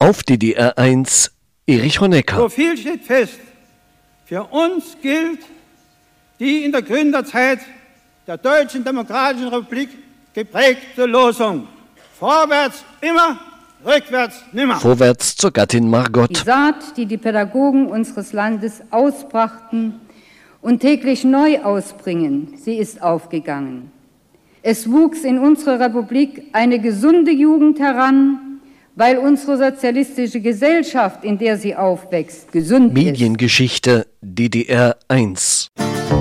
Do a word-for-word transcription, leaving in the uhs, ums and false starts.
Auf D D R eins, Erich Honecker. So viel steht fest. Für uns gilt die in der Gründerzeit der Deutschen Demokratischen Republik geprägte Losung: Vorwärts immer, rückwärts nimmer. Vorwärts zur Gattin Die Margot. Saat, die die Pädagogen unseres Landes ausbrachten und täglich neu ausbringen, sie ist aufgegangen. Es wuchs in unserer Republik eine gesunde Jugend heran, weil unsere sozialistische Gesellschaft, in der sie aufwächst, gesund ist. Mediengeschichte D D R eins.